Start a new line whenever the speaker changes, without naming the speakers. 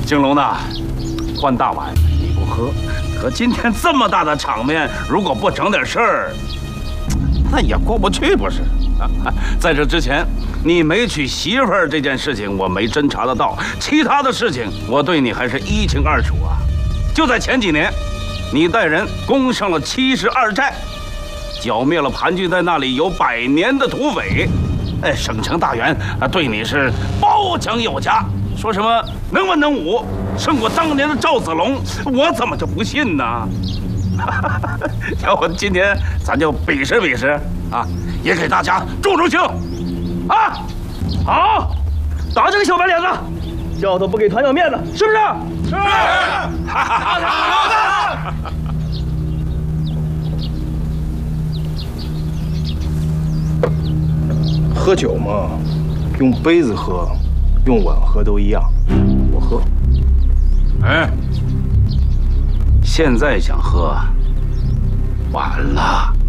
景龙呐，换大碗你不喝，可今天这么大的场面，如果不整点事儿，那也过不去，不是？在这之前，你没娶媳妇儿这件事情我没侦查得到，其他的事情我对你还是一清二楚啊。就在前几年，你带人攻上了72寨，剿灭了盘踞在那里有100年的土匪。哎，省城大员对你是褒奖有加，说什么能文能武，胜过当年的赵子龙，我怎么就不信呢？要不今天咱就比试比试啊，也给大家助助兴啊！好，打这个小白脸子，教头不给团长面子，是不是？是。好的。
喝酒嘛，用杯子喝，用碗喝都一样。我喝。
哎，现在想喝，晚了。